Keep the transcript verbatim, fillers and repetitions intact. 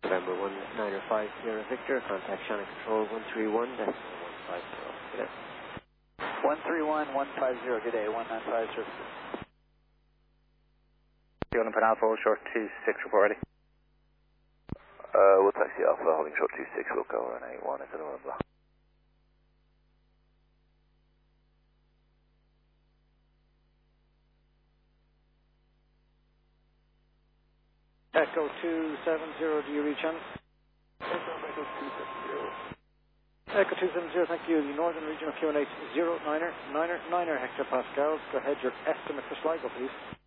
November one niner five Sierra Victor, contact Shannon Control one three one one five zero. Good day. one three one one five zero, good day, one nine five zero. Golden Pin Alpha, short two six, report ready. Uh, we'll taxi Alpha, holding short two six, we'll go on eight one, it's at November. Echo two seven zero, do you reach on? Echo two seven zero. Echo two seven zero, thank you. The Northern Regional Q N H zero niner niner niner hectopascals. Go ahead, your estimate for Sligo, please.